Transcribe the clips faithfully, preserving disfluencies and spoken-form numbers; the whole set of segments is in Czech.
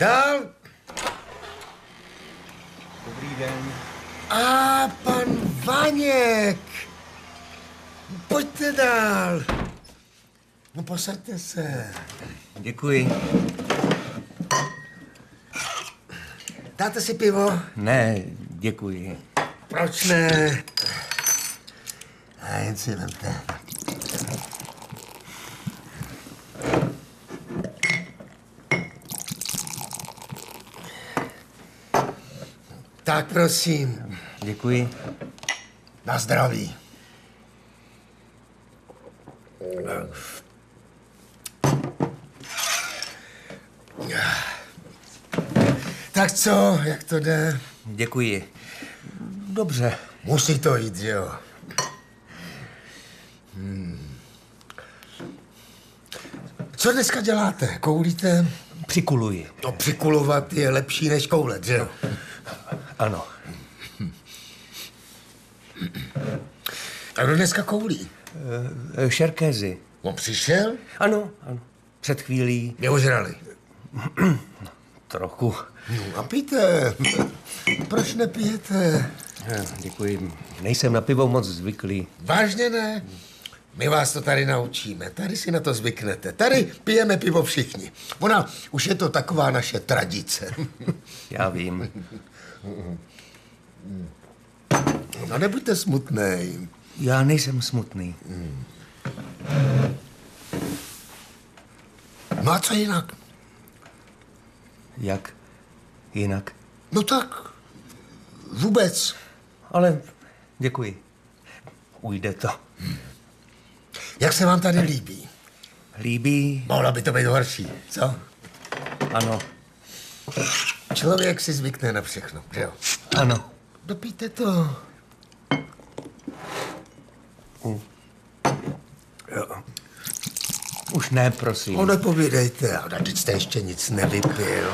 Dál. Dobrý den. A pan Vaněk. Pojďte dál. No posaďte se. Děkuji. Dáte si pivo? Ne, děkuji. Proč ne? A jen si vemte. Tak prosím. Děkuji. Na zdraví. Tak co, jak to jde? Děkuji. Dobře. Musí to jít, jo. Hmm. Co dneska děláte? Koulíte? Přikuluji. No, přikulovat je lepší než koulet, že jo? Ano. A kdo dneska koulí? E, šerkézy. On přišel? Ano, ano. Před chvílí. Je ožrali. Trochu. No a pijte. Proč nepijete? E, děkuji. Nejsem na pivo moc zvyklý. Vážně ne? My vás to tady naučíme. Tady si na to zvyknete. Tady pijeme pivo všichni. Ona, už je to taková naše tradice. Já vím. No nebuďte smutnej. Já nejsem smutný. No a co jinak? Jak jinak? No tak, vůbec. Ale děkuji. Ujde to. Jak se vám tady líbí? Líbí? Mohla by to být horší, co? Ano. Člověk si zvykne na všechno, že jo? Ano. Dopijte to. Uh. Jo. Už ne, prosím. No nepovídejte, ale teď jste ještě nic nevypil.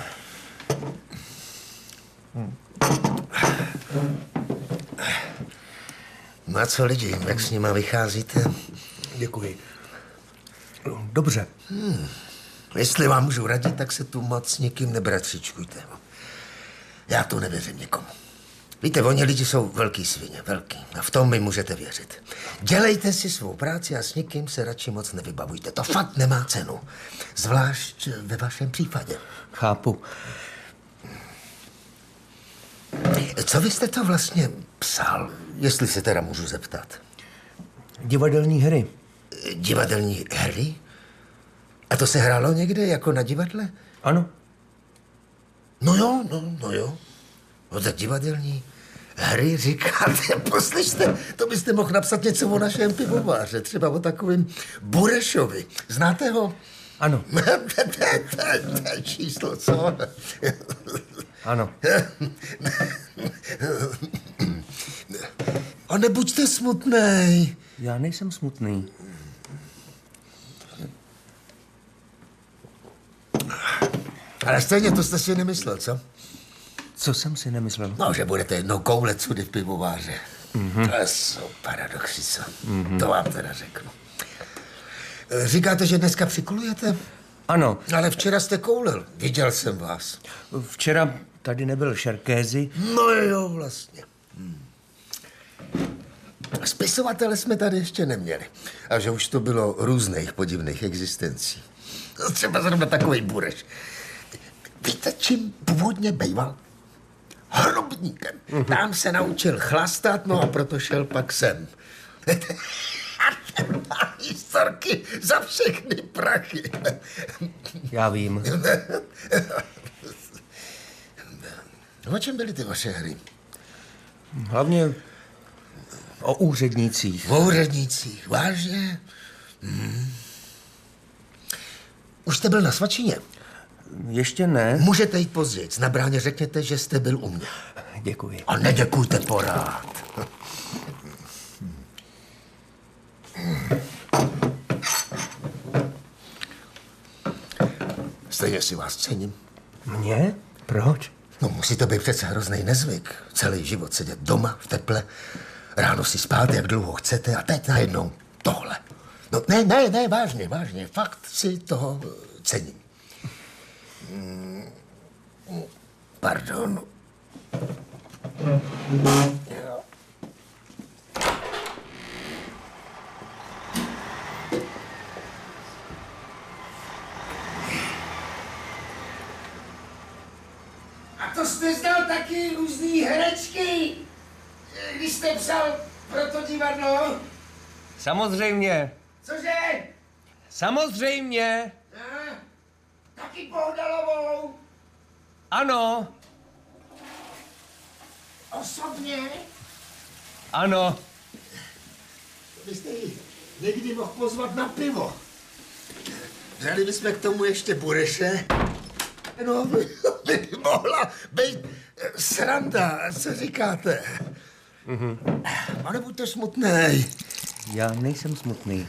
No a co lidi, jak s nima vycházíte? Děkuji. Dobře. Hmm. Jestli vám můžu radit, tak se tu moc s nikým nebratříčkujte. Já tu nevěřím nikomu. Víte, oni lidi jsou velký svině, velký. A v tom mi můžete věřit. Dělejte si svou práci a s nikým se radši moc nevybavujte. To fakt nemá cenu. Zvlášť ve vašem případě. Chápu. Co vy jste to vlastně psal, jestli se teda můžu zeptat? Divadelní hry. Divadelní hry? A to se hrálo někde jako na divadle? Ano. No jo, no, no jo. No tak divadelní hry říkáte, poslyšte, to byste mohl napsat něco o našem pivováře, třeba o takovým Burešovi. Znáte ho? Ano. To je číslo, co? Ano. A nebuďte smutnej. Já nejsem smutný. Ale stejně to jste si nemyslel, co? Co jsem si nemyslel? No, že budete jednou koulet sudy v pivováře. Mm-hmm. To jsou paradoxy, co? Mm-hmm. To vám teda řeknu. Říkáte, že dneska přikulujete? Ano. Ale včera jste koulel. Viděl jsem vás. Včera tady nebyl šerkézy. No jo, vlastně. Hmm. Spisovatele jsme tady ještě neměli. A že už to bylo různých podivných existencí. Třeba zrovna takový Bureš. Víte, čím původně bejval? Hrobníkem. Mm-hmm. Tam se naučil chlastat, no a proto šel pak sem. Historky za všechny prachy. Já vím. O čem byly ty vaše hry? Hlavně o úřednících. O úřednících, vážně? Hmm. Už jste byl na svačině? Ještě ne. Můžete jít později. Na bráně řekněte, že jste byl u mě. Děkuji. A neděkujte porád. Stejně si vás cením. Mě? Proč? No musí to být přece hrozný nezvyk. Celý život sedět doma v teple, ráno si spát, jak dlouho chcete a teď najednou tohle. No ne, ne, ne, vážně, vážně. Fakt si toho cením. Hmm. A to jste znal taky různý herečky, když jste psal pro to divadlo? Samozřejmě. Cože? Samozřejmě. A? Taky Bohdalovou? Ano. Osobně? Ano. Byste ji někdy mohl pozvat na pivo. Vzali bychom k tomu ještě Bureše. No, by, by mohla být sranda, co říkáte? Mm-hmm. A nebuďte smutnej. Já nejsem smutný.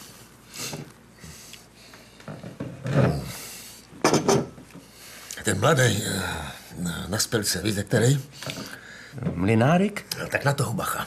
Ten mladý na, na spilce, víte který? Mlynárik? No, tak na toho bacha.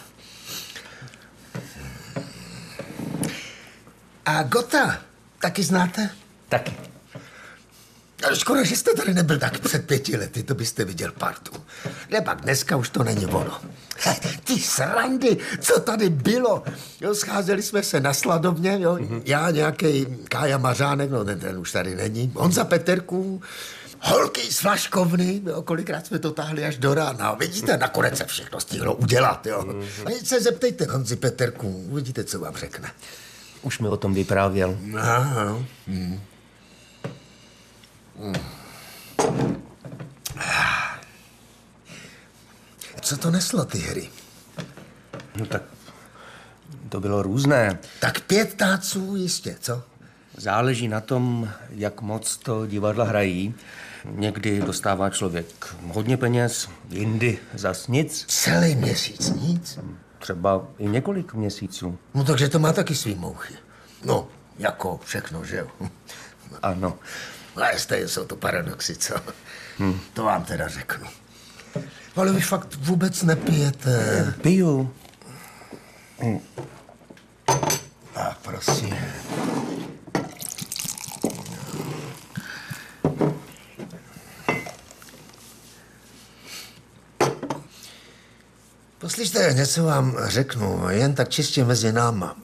A Gota taky znáte? Taky. Ale škoda, že jste tady nebyl tak před pěti lety, to byste viděl partu. Nepak dneska už to není ono. Ty srandy, co tady bylo. Jo, scházeli jsme se na Sladovně, jo, mm-hmm. Já nějaký Kája Mařánek, no ten, ten už tady není, Honza Peterků, holky z Flaškovny, jo, kolikrát jsme to táhli až do rána. Vidíte, nakonec se všechno stihlo udělat, jo. Mm-hmm. A teď se zeptejte Honzi Peterků, uvidíte, co vám řekne. Už mi o tom vyprávěl. Aha, no. Hmm. Hmm. Co to neslo, ty hry? No tak to bylo různé. Tak pět táců jistě, co? Záleží na tom, jak moc to divadla hrají. Někdy dostává člověk hodně peněz, jindy zas nic. Celý měsíc nic? Třeba i několik měsíců. No takže to má taky svý mouchy. No, jako všechno, že jo? Ano. Ale stejně jsou to paradoxy, co? Hmm. To vám teda řeknu. Ale vy fakt vůbec nepijete. Piju. Hmm. Tak, prosím. Poslyšte, něco vám řeknu, jen tak čistě mezi náma.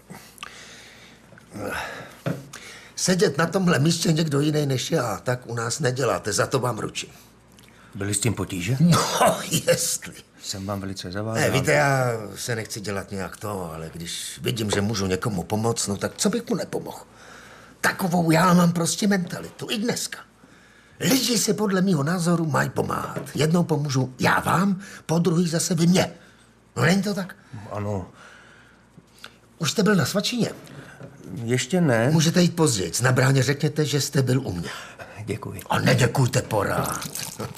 Sedět na tomhle místě někdo jiný než já, tak u nás neděláte, za to vám ručím. Byli s tím potíže? No, jestli. Jsem vám velice zavázal. Ne, víte, já se nechci dělat nějak to, ale když vidím, že můžu někomu pomoct, no tak co bych mu nepomohl? Takovou já mám prostě mentalitu, i dneska. Lidi si podle mýho názoru mají pomáhat. Jednou pomůžu já vám, po druhý zase vy mě. No není to tak? Ano. Už jste byl na svačině? Ještě ne. Můžete jít později. Na bráně řekněte, že jste byl u mě. Děkuji. A neděkujte porád.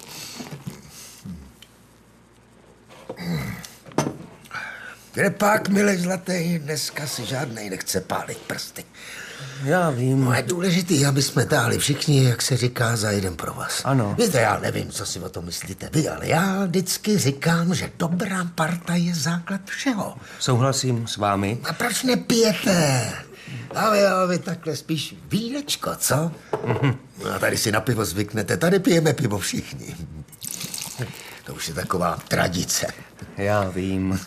Kde pak, milej zlatý, dneska si žádnej nechce pálit prsty. Já vím. No je důležitý, aby jsme táhli všichni, jak se říká, za jeden pro vás. Ano. Víte, já nevím, co si o tom myslíte vy, ale já vždycky říkám, že dobrá parta je základ všeho. Souhlasím s vámi. A proč nepijete? A vy, a vy takhle spíš vínečko, co? Mm-hmm. No a tady si na pivo zvyknete, tady pijeme pivo všichni. To už je taková tradice. Já vím.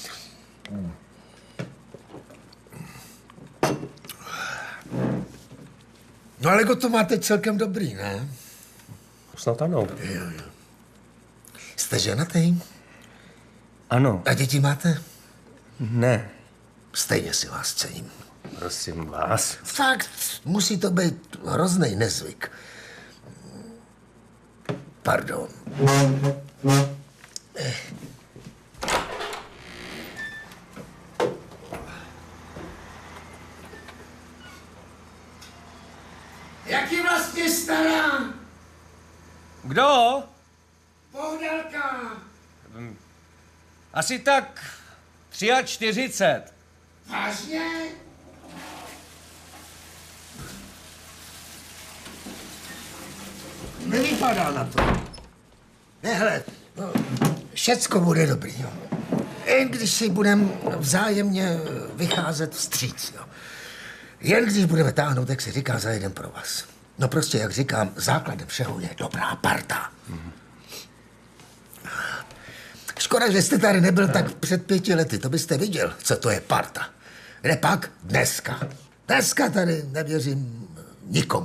No ale to máte celkem dobrý, ne? Snad ano. Jo, jo. Jste ženatý? Ano. A děti máte? Ne. Stejně si vás cením. Prosím vás. Fakt, musí to být hrozný nezvyk. Pardon. Eh. Jak je vlastně stará? Kdo? Bohdalka. Asi tak čtyřicet tři. Vážně? Nevypadá na to. Ne, hele, no, všecko bude dobrý, jo. Jen když si budeme vzájemně vycházet vstříc, jo. Jen když budeme táhnout, jak se říká, za jeden pro vás. No prostě, jak říkám, základem všeho je dobrá parta. Mm-hmm. Škoda, že jste tady nebyl tak před pěti lety, to byste viděl, co to je parta. Kde pak? Dneska. Dneska tady nevěřím nikomu.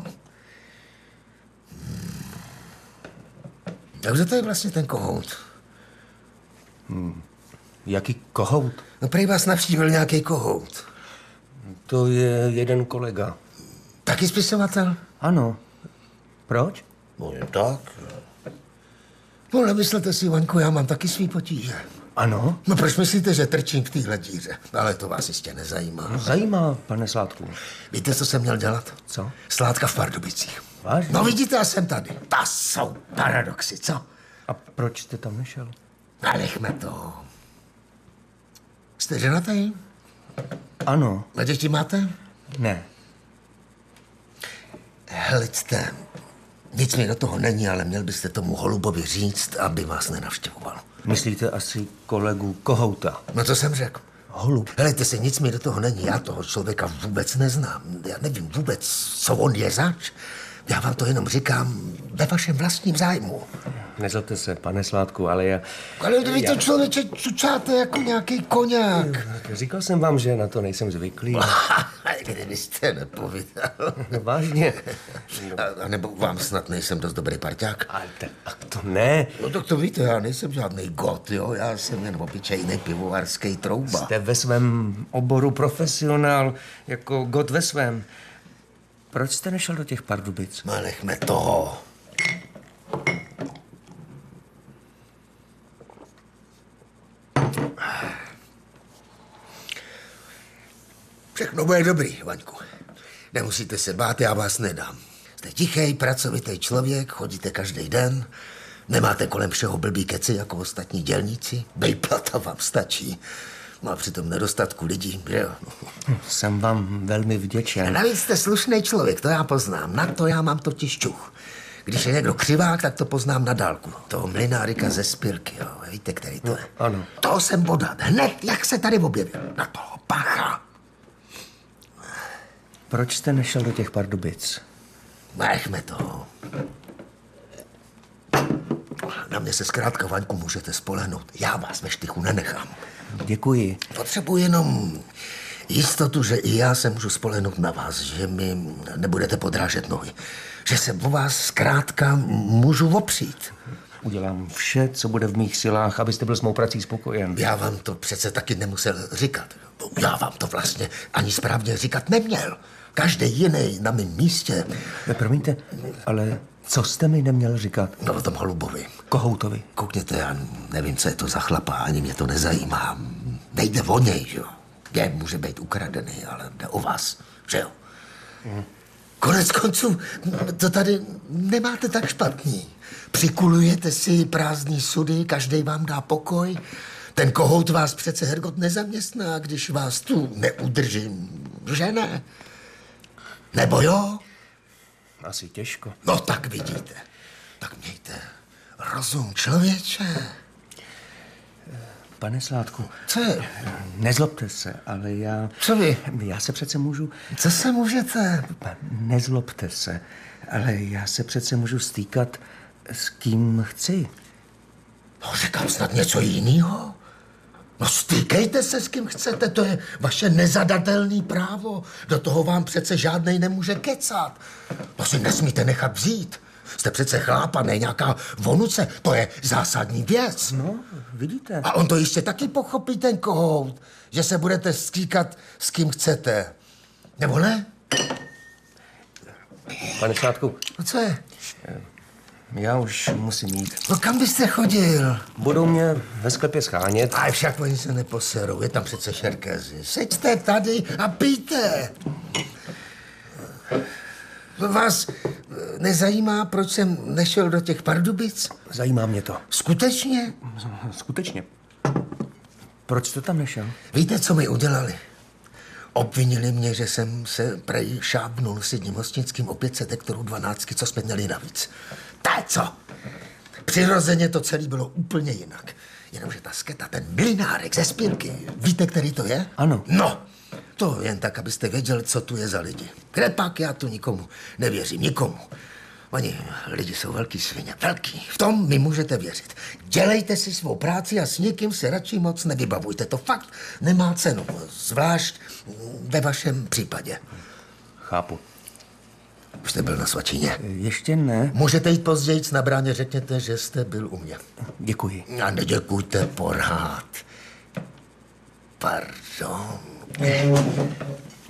Hmm. Takže to je vlastně ten kohout. Hmm. Jaký kohout? No prej vás navštívil nějaký kohout. To je jeden kolega. Taky spisovatel? Ano. Proč? No je tak. No nemyslete si, Vaňku, já mám taky svý potíže. Ano? No proč myslíte, že trčím v téhle díře? Ale to vás jistě nezajímá. No, zajímá, pane Sládku. Víte, co jsem měl dělat? Co? Sládka v Pardubicích. Vážně? No vidíte, já jsem tady. To jsou paradoxy, co? A proč jste tam nešel? A nechme to. Jste ženatý? Ano. A děti máte? Ne. Hleďte, nic mi do toho není, ale měl byste tomu holubovi říct, aby vás nenavštěvoval. Myslíte asi kolegu Kohouta? No to jsem řekl. Holub? Helejte se, nic mi do toho není, já toho člověka vůbec neznám. Já nevím vůbec, co on je zač. Já vám to jenom říkám ve vašem vlastním zájmu. Nezlobte se, pane Sládku, ale já... Ale vy to já... člověče čučáte jako nějaký koňák. Říkal jsem vám, že na to nejsem zvyklý. Kdybyste nepovídal. Vážně. A, a nebo vám snad nejsem dost dobrý parťák? Ale tak to ne. No tak to víte, já nejsem žádný got, jo. Já jsem jen obyčejný pivovarský trouba. Jste ve svém oboru profesionál, jako got ve svém. Proč jste nešel do těch Pardubic? No nechme toho. Všechno bude dobrý, Vaňku. Nemusíte se bát, já vás nedám. Jste tichý, pracovitý člověk, chodíte každý den, nemáte kolem všeho blbý keci jako ostatní dělníci, bejplata vám stačí. No a při tom nedostatku lidí, že jo? Jsem vám velmi vděčen. A navíc jste slušný člověk, to já poznám. Na to já mám totiž čuch. Když je někdo křivák, tak to poznám na dálku. Toho mlynárika ze Spirky, jo. Víte, který to je? No, ano. Toho jsem bodat. Hned, jak se tady objevil. Na toho pacha. Proč jste nešel do těch Pardubic? Nechme to. Na mě se zkrátka, Vaňku, můžete spolehnout. Já vás ve štychu nenechám. Děkuji. Potřebuji jenom jistotu, že i já se můžu spolehnout na vás, že mi nebudete podrážet nohy. Že se o vás zkrátka můžu opřít. Udělám vše, co bude v mých silách, abyste byl s mou prací spokojen. Já vám to přece taky nemusel říkat. Já vám to vlastně ani správně říkat neměl. Každý jiný na mém místě. Ne, promiňte, ale co jste mi neměl říkat? No o tom Holubovi. Kohoutovi. Koukněte, já nevím, co je to za chlapa, ani mě to nezajímá. Nejde o něj, že jo. Je, může být ukradený, ale jde o vás, že jo. Hmm. Konec konců, to tady nemáte tak špatný. Přikulujete si prázdný sudy, každý vám dá pokoj. Ten kohout vás přece Hergot nezaměstná, když vás tu neudržím, že ne? Nebo jo? Asi těžko. No tak vidíte. Tak mějte rozum, člověče. Pane Sládku. Co je? Nezlobte se, ale já... Co vy? Já se přece můžu... Co se můžete? Nezlobte se, ale já se přece můžu stýkat s kým chci. No, říkám snad něco jiného. No stýkejte se s kým chcete, to je vaše nezadatelné právo. Do toho vám přece žádnej nemůže kecat. To si nesmíte nechat vzít. Jste přece chlápa, ne nějaká vonuce, to je zásadní věc. No, vidíte. A on to ještě taky pochopí, ten kohout, že se budete stýkat s kým chcete. Nebo ne? Pane Sládku. No co je? Já už musím jít. No kam byste chodil? Budou mě ve sklepě schánět. A však oni se neposerou, je tam přece šerkézy. Seďte tady a pijte. Vás nezajímá, proč jsem nešel do těch Pardubic? Zajímá mě to. Skutečně? Skutečně. Proč jste tam nešel? Víte, co mi udělali? Obvinili mě, že jsem se prej šábnul s jedním hostnickým opět se dektorů dvanáctky, co jsme měli navíc. To je co? Přirozeně to celé bylo úplně jinak. Jenomže ta sketa, ten mlynárek ze Spirky, víte, který to je? Ano. No, to jen tak, abyste věděli, co tu je za lidi. Kde pak, já tu nikomu nevěřím, nikomu. Oni lidi jsou velký svině, velký. V tom mi můžete věřit. Dělejte si svou práci a s někým se radši moc nevybavujte. To fakt nemá cenu, zvlášť ve vašem případě. Chápu. Už jste byl na svačině? Ještě ne. Můžete jít později na bráně, řekněte, že jste byl u mě. Děkuji. A neděkujte pořád. Pardon.